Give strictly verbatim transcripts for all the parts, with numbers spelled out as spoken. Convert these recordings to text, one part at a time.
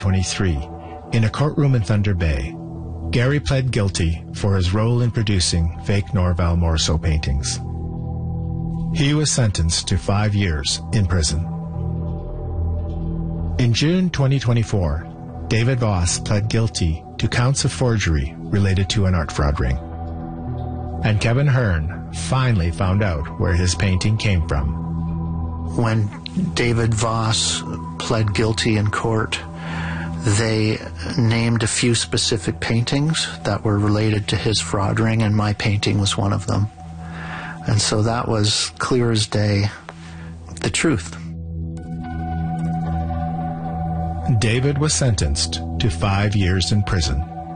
twenty-three, in a courtroom in Thunder Bay, Gary pled guilty for his role in producing fake Norval Morrisseau paintings. He was sentenced to five years in prison. In June twenty twenty-four, David Voss pled guilty to counts of forgery related to an art fraud ring. And Kevin Hearn finally found out where his painting came from. When David Voss pled guilty in court, they named a few specific paintings that were related to his fraud ring, and my painting was one of them. And so that was clear as day, the truth. David was sentenced to five years in prison.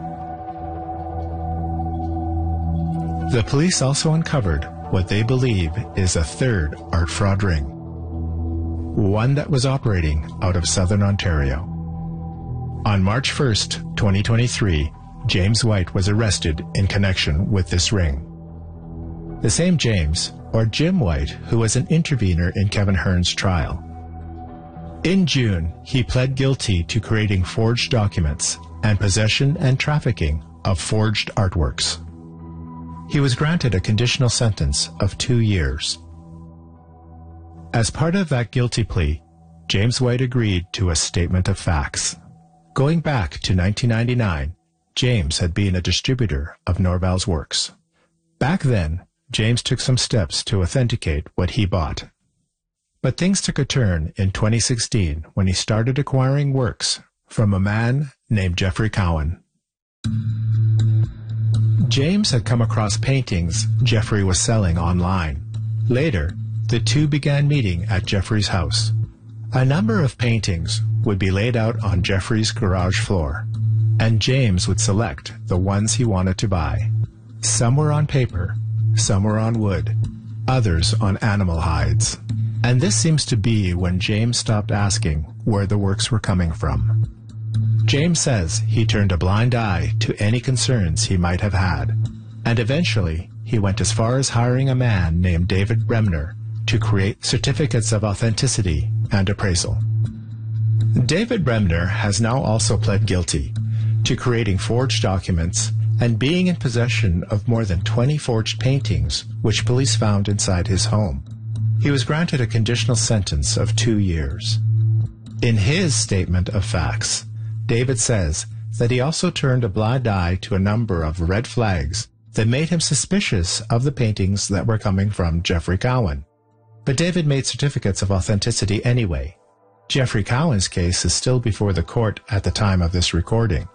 The police also uncovered what they believe is a third art fraud ring, one that was operating out of southern Ontario. On March first, twenty twenty-three, James White was arrested in connection with this ring. The same James, or Jim White, who was an intervener in Kevin Hearn's trial. In June, he pled guilty to creating forged documents and possession and trafficking of forged artworks. He was granted a conditional sentence of two years. As part of that guilty plea, James White agreed to a statement of facts. Going back to nineteen ninety-nine, James had been a distributor of Norval's works. Back then, James took some steps to authenticate what he bought. But things took a turn in twenty sixteen when he started acquiring works from a man named Jeffrey Cowan. James had come across paintings Jeffrey was selling online. Later, the two began meeting at Jeffrey's house. A number of paintings would be laid out on Jeffrey's garage floor, and James would select the ones he wanted to buy. Some were on paper, some were on wood, others on animal hides. And this seems to be when James stopped asking where the works were coming from. James says he turned a blind eye to any concerns he might have had, and eventually he went as far as hiring a man named David Bremner to create certificates of authenticity and appraisal. David Bremner has now also pled guilty to creating forged documents and being in possession of more than twenty forged paintings which police found inside his home. He was granted a conditional sentence of two years. In his statement of facts, David says that he also turned a blind eye to a number of red flags that made him suspicious of the paintings that were coming from Jeffrey Cowan. But David made certificates of authenticity anyway. Jeffrey Cowan's case is still before the court at the time of this recording.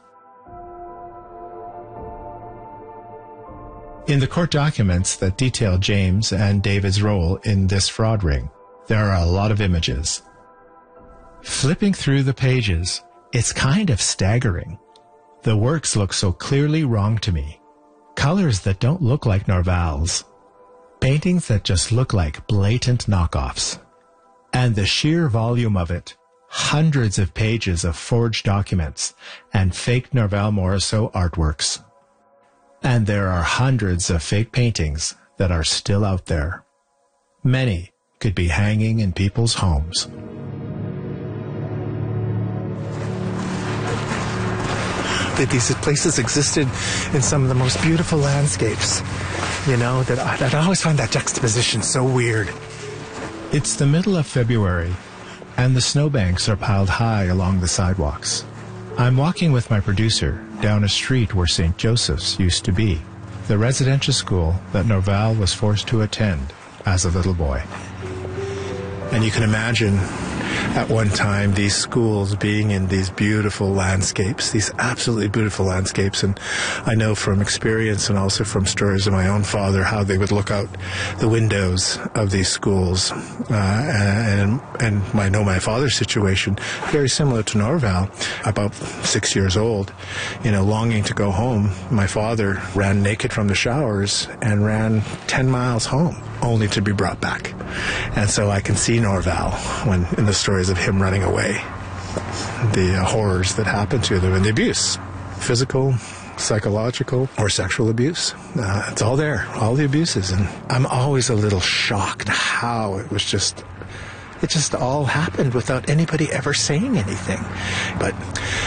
In the court documents that detail James and David's role in this fraud ring, there are a lot of images. Flipping through the pages, it's kind of staggering. The works look so clearly wrong to me. Colors that don't look like Norval's. Paintings that just look like blatant knockoffs. And the sheer volume of it, hundreds of pages of forged documents and fake Norval Morrisseau artworks. And there are hundreds of fake paintings that are still out there. Many could be hanging in people's homes. That these places existed in some of the most beautiful landscapes. You know, that I, that I always find that juxtaposition so weird. It's the middle of February, and the snowbanks are piled high along the sidewalks. I'm walking with my producer down a street where Saint Joseph's used to be, the residential school that Norval was forced to attend as a little boy. And you can imagine at one time these schools being in these beautiful landscapes, these absolutely beautiful landscapes. And I know from experience and also from stories of my own father how they would look out the windows of these schools. Uh, and and I know my father's situation, very similar to Norval, about six years old, you know, longing to go home. My father ran naked from the showers and ran ten miles home, only to be brought back. And so I can see Norval when in the stories of him running away, the uh, horrors that happened to them and the abuse, physical, psychological, or sexual abuse. Uh, it's all there, all the abuses. And I'm always a little shocked how it was just, it just all happened without anybody ever saying anything. But